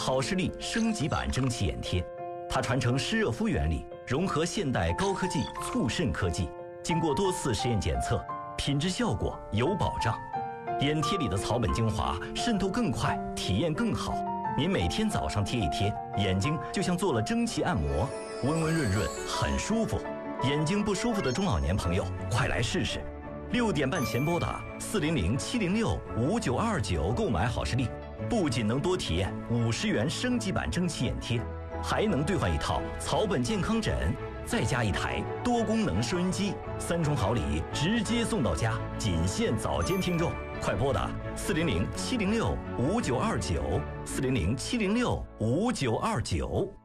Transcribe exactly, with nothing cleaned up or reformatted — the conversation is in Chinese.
好视力升级版蒸汽眼贴，它传承湿热敷原理，融合现代高科技促渗科技，经过多次实验检测，品质效果有保障。眼贴里的草本精华渗透更快，体验更好。您每天早上贴一贴，眼睛就像做了蒸汽按摩，温温润润，很舒服。眼睛不舒服的中老年朋友，快来试试！六点半前拨打四零零七零六五九二九购买好视力，不仅能多体验五十元升级版蒸汽眼贴，还能兑换一套草本健康枕，再加一台多功能收音机，三重好礼直接送到家，仅限早间听众。快拨打四零零七零六五九二九，四零零七零六五九二九。